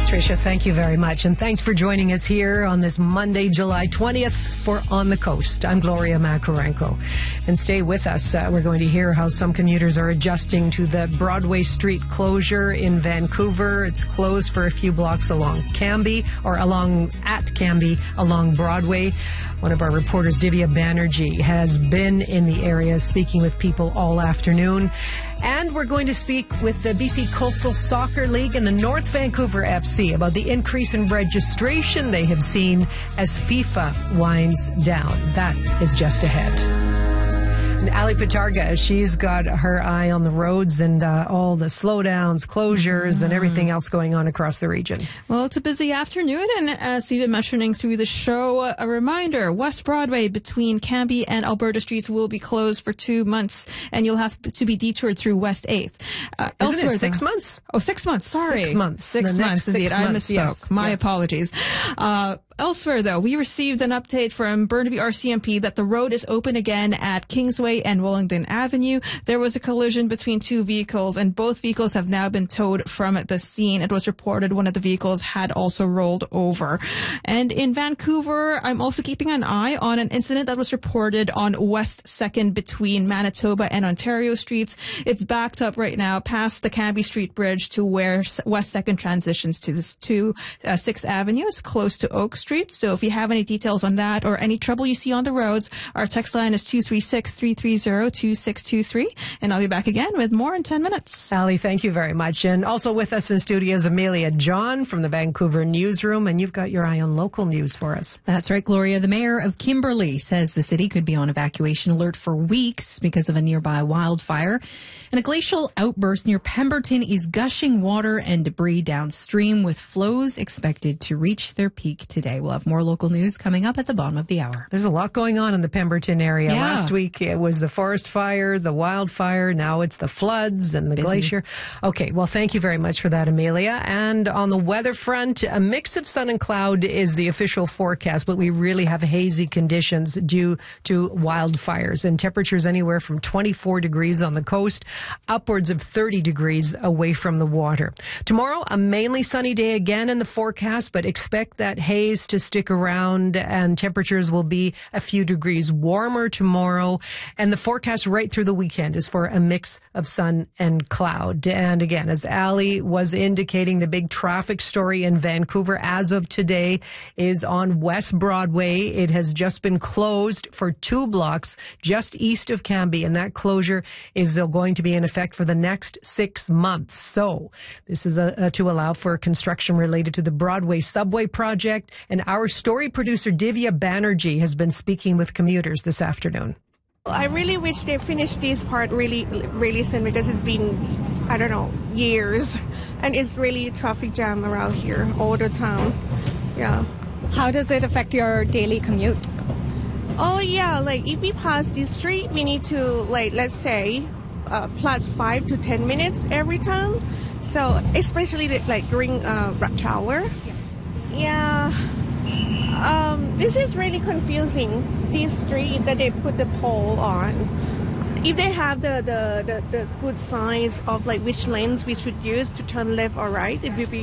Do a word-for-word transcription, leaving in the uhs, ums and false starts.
Tricia, thank you very much. And thanks for joining us here on this Monday, July twentieth for On the Coast. I'm Gloria Makarenko. And stay with us. Uh, we're going to hear how some commuters are adjusting to the Broadway Street closure in Vancouver. It's closed for a few blocks along Cambie, or along at Cambie, along Broadway. One of our reporters, Divya Banerjee, has been in the area speaking with people all afternoon. And we're going to speak with the B C Coastal Soccer League and the North Vancouver F C about the increase in registration they have seen as FIFA winds down. That is just ahead. And Ali Pitarga, she's got her eye on the roads and uh, all the slowdowns, closures, mm-hmm. and everything else going on across the region. Well, it's a busy afternoon, and as we've been mentioning through the show, a reminder, West Broadway between Cambie and Alberta Streets will be closed for two months, and you'll have to be detoured through West eighth. Uh, Isn't it six months? Oh, six months, sorry. Six months. Six months, indeed. Six I months, misspoke. Yes. My yes. apologies. Uh, Elsewhere, though, we received an update from Burnaby R C M P that the road is open again at Kingsway and Wellington Avenue. There was a collision between two vehicles, and both vehicles have now been towed from the scene. It was reported one of the vehicles had also rolled over. And in Vancouver, I'm also keeping an eye on an incident that was reported on West second between Manitoba and Ontario Streets. It's backed up right now past the Cambie Street Bridge to where West second transitions to this to uh, sixth Avenue. It's close to Oak Street. So if you have any details on that or any trouble you see on the roads, our text line is two three six, three three zero, two six two three. And I'll be back again with more in ten minutes. Ali, thank you very much. And also with us in studio is Amelia John from the Vancouver Newsroom. And you've got your eye on local news for us. That's right, Gloria. The mayor of Kimberley says the city could be on evacuation alert for weeks because of a nearby wildfire. And a glacial outburst near Pemberton is gushing water and debris downstream, with flows expected to reach their peak today. We'll have more local news coming up at the bottom of the hour. There's a lot going on in the Pemberton area. Yeah. Last week it was the forest fire, the wildfire. Now it's the floods and the Busy. glacier. Okay, well, thank you very much for that, Amelia. And on the weather front, a mix of sun and cloud is the official forecast, but we really have hazy conditions due to wildfires and temperatures anywhere from twenty-four degrees on the coast, upwards of thirty degrees away from the water. Tomorrow, a mainly sunny day again in the forecast, but expect that haze to stick around and temperatures will be a few degrees warmer tomorrow. And the forecast right through the weekend is for a mix of sun and cloud. And again, as Ali was indicating, the big traffic story in Vancouver as of today is on West Broadway. It has just been closed for two blocks just east of Cambie, and that closure is going to be in effect for the next six months. So this is a, a, to allow for construction related to the Broadway subway project. And our story producer, Divya Banerjee, has been speaking with commuters this afternoon. I really wish they finished this part really, really soon, because it's been, I don't know, years. And it's really a traffic jam around here all the time. Yeah. How does it affect your daily commute? Oh, yeah. Like, if we pass this street, we need to, like, let's say, uh, plus five to ten minutes every time. So, especially, like, during uh, rush hour. Yeah. Um, this is really confusing, this street that they put the pole on. If they have the, the, the, the good signs of like which lanes we should use to turn left or right, it will be